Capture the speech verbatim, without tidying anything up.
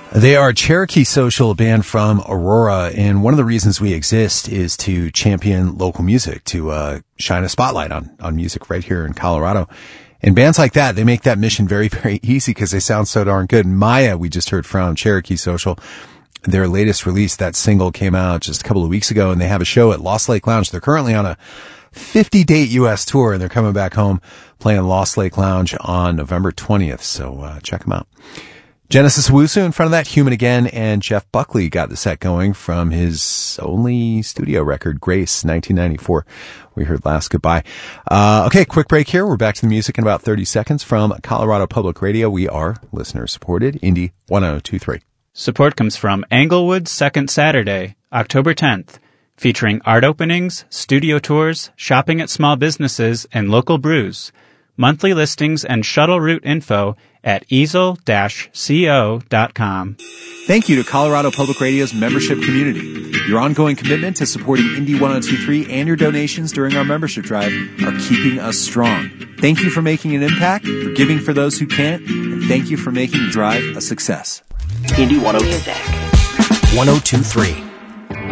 They are Cherokee Social, a band from Aurora, and one of the reasons we exist is to champion local music, to uh, shine a spotlight on, on music right here in Colorado. And bands like that, they make that mission very, very easy because they sound so darn good. Maya, we just heard from Cherokee Social. Their latest release, that single, came out just a couple of weeks ago, and they have a show at Lost Lake Lounge. They're currently on a fifty-date U S tour, and they're coming back home playing Lost Lake Lounge on November twentieth, so uh, check them out. Genesis Owusu in front of that, Human Again, and Jeff Buckley got the set going from his only studio record, Grace, nineteen ninety-four. We heard Last Goodbye. Uh, okay, quick break here. We're back to the music in about thirty seconds from Colorado Public Radio. We are listener-supported, Indie one oh two three. Support comes from Englewood's Second Saturday, October tenth, featuring art openings, studio tours, shopping at small businesses, and local brews. Monthly listings and shuttle route info at easel dash co dot com. Thank you to Colorado Public Radio's membership community. Your ongoing commitment to supporting Indie one oh two three and your donations during our membership drive are keeping us strong. Thank you for making an impact, for giving for those who can't, and thank you for making the drive a success. Indie one oh two three.